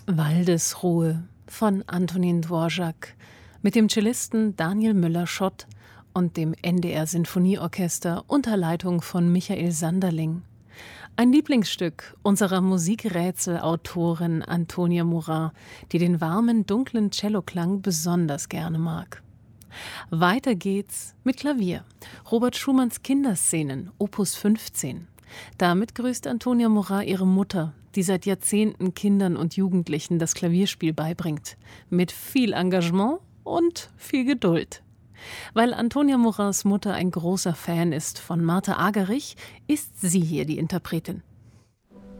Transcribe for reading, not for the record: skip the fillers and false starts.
Waldesruhe von Antonin Dvorak mit dem Cellisten Daniel Müller-Schott und dem NDR-Sinfonieorchester unter Leitung von Michael Sanderling. Ein Lieblingsstück unserer Musikrätsel-Autorin Antonia Morin, die den warmen, dunklen Celloklang besonders gerne mag. Weiter geht's mit Klavier. Robert Schumanns Kinderszenen, Opus 15. Damit grüßt Antonia Morin ihre Mutter, die seit Jahrzehnten Kindern und Jugendlichen das Klavierspiel beibringt. Mit viel Engagement und viel Geduld. Weil Antonia Morins Mutter ein großer Fan ist von Martha Argerich, ist sie hier die Interpretin.